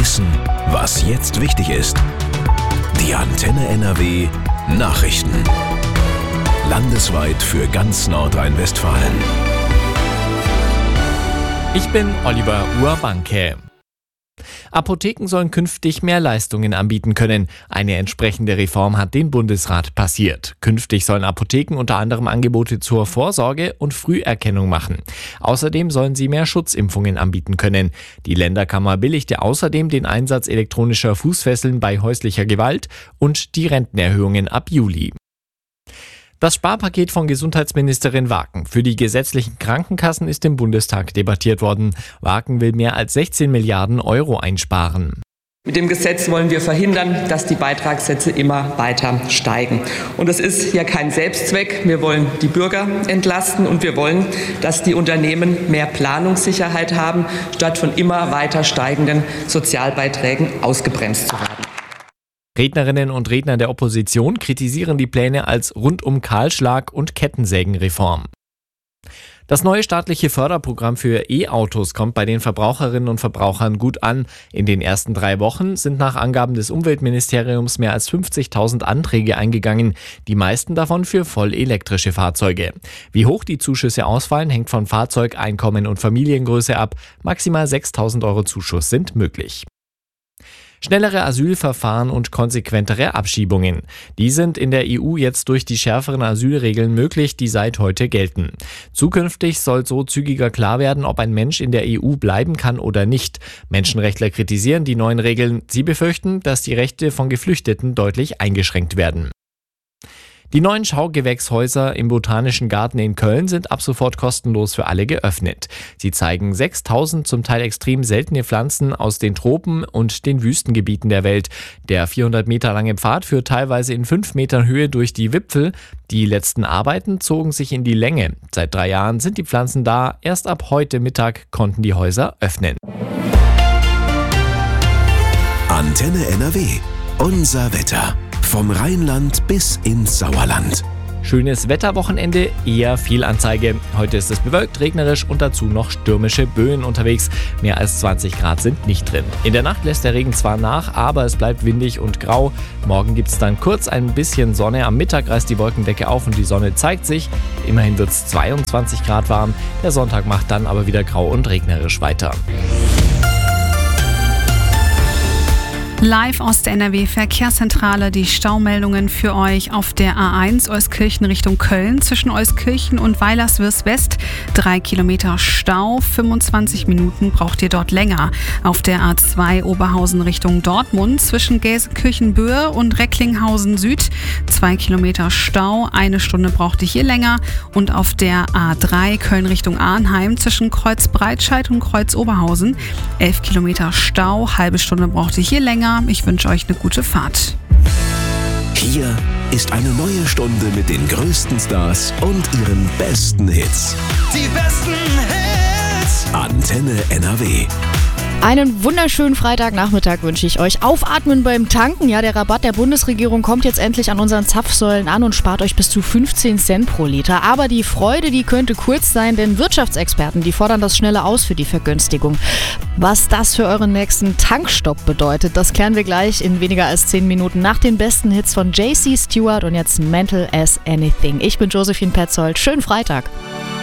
Wissen, was jetzt wichtig ist. Die Antenne NRW Nachrichten. Landesweit für ganz Nordrhein-Westfalen. Ich bin Oliver Urbanke. Apotheken sollen künftig mehr Leistungen anbieten können. Eine entsprechende Reform hat den Bundesrat passiert. Künftig sollen Apotheken unter anderem Angebote zur Vorsorge und Früherkennung machen. Außerdem sollen sie mehr Schutzimpfungen anbieten können. Die Länderkammer billigte außerdem den Einsatz elektronischer Fußfesseln bei häuslicher Gewalt und die Rentenerhöhungen ab Juli. Das Sparpaket von Gesundheitsministerin Waken für die gesetzlichen Krankenkassen ist im Bundestag debattiert worden. Waken will mehr als 16 Milliarden Euro einsparen. Mit dem Gesetz wollen wir verhindern, dass die Beitragssätze immer weiter steigen. Und es ist ja kein Selbstzweck. Wir wollen die Bürger entlasten und wir wollen, dass die Unternehmen mehr Planungssicherheit haben, statt von immer weiter steigenden Sozialbeiträgen ausgebremst zu werden. Rednerinnen und Redner der Opposition kritisieren die Pläne als Rundum-Kahlschlag und Kettensägenreform. Das neue staatliche Förderprogramm für E-Autos kommt bei den Verbraucherinnen und Verbrauchern gut an. In den ersten 3 Wochen sind nach Angaben des Umweltministeriums mehr als 50.000 Anträge eingegangen, die meisten davon für voll elektrische Fahrzeuge. Wie hoch die Zuschüsse ausfallen, hängt von Fahrzeug, Einkommen und Familiengröße ab. Maximal 6.000 Euro Zuschuss sind möglich. Schnellere Asylverfahren und konsequentere Abschiebungen. Die sind in der EU jetzt durch die schärferen Asylregeln möglich, die seit heute gelten. Zukünftig soll so zügiger klar werden, ob ein Mensch in der EU bleiben kann oder nicht. Menschenrechtler kritisieren die neuen Regeln. Sie befürchten, dass die Rechte von Geflüchteten deutlich eingeschränkt werden. Die neuen Schaugewächshäuser im Botanischen Garten in Köln sind ab sofort kostenlos für alle geöffnet. Sie zeigen 6.000 zum Teil extrem seltene Pflanzen aus den Tropen und den Wüstengebieten der Welt. Der 400 Meter lange Pfad führt teilweise in 5 Metern Höhe durch die Wipfel. Die letzten Arbeiten zogen sich in die Länge. Seit 3 Jahren sind die Pflanzen da. Erst ab heute Mittag konnten die Häuser öffnen. Antenne NRW. Unser Wetter. Vom Rheinland bis ins Sauerland. Schönes Wetterwochenende, eher Fehlanzeige. Heute ist es bewölkt, regnerisch und dazu noch stürmische Böen unterwegs. Mehr als 20 Grad sind nicht drin. In der Nacht lässt der Regen zwar nach, aber es bleibt windig und grau. Morgen gibt es dann kurz ein bisschen Sonne. Am Mittag reißt die Wolkendecke auf und die Sonne zeigt sich. Immerhin wird es 22 Grad warm. Der Sonntag macht dann aber wieder grau und regnerisch weiter. Live aus der NRW-Verkehrszentrale die Staumeldungen für euch auf der A1 Euskirchen Richtung Köln zwischen Euskirchen und Weilerswils West. 3 Kilometer Stau, 25 Minuten braucht ihr dort länger. Auf der A2 Oberhausen Richtung Dortmund zwischen Gelsenkirchen-Böhe und Recklinghausen Süd. 2 Kilometer Stau, 1 Stunde braucht ihr hier länger. Und auf der A3 Köln Richtung Arnheim zwischen Kreuz Breitscheid und Kreuz Oberhausen. 11 Kilometer Stau, halbe Stunde braucht ihr hier länger. Ich wünsche euch eine gute Fahrt. Hier ist eine neue Stunde mit den größten Stars und ihren besten Hits. Die besten Hits. Antenne NRW. Einen wunderschönen Freitagnachmittag wünsche ich euch. Aufatmen beim Tanken. Ja, der Rabatt der Bundesregierung kommt jetzt endlich an unseren Zapfsäulen an und spart euch bis zu 15 Cent pro Liter. Aber die Freude, die könnte kurz sein, denn Wirtschaftsexperten, die fordern das schnelle Aus für die Vergünstigung. Was das für euren nächsten Tankstopp bedeutet, das klären wir gleich in weniger als 10 Minuten nach den besten Hits von JC Stewart und jetzt Mental as Anything. Ich bin Josephine Petzold. Schönen Freitag.